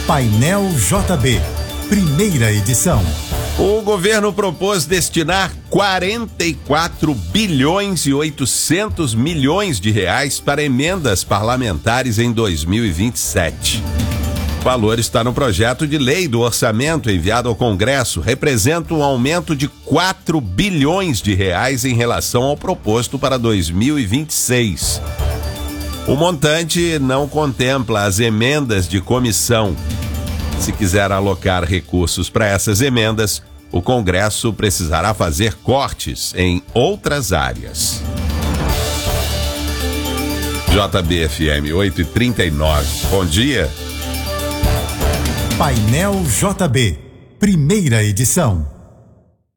Painel JB, primeira edição. O governo propôs destinar 44 bilhões e 800 milhões de reais para emendas parlamentares em 2027. O valor está no projeto de lei do orçamento enviado ao Congresso, representa um aumento de 4 bilhões de reais em relação ao proposto para 2026. O montante não contempla as emendas de comissão. Se quiser alocar recursos para essas emendas, o Congresso precisará fazer cortes em outras áreas. JB-FM 8h39. Bom dia. Painel JB, primeira edição.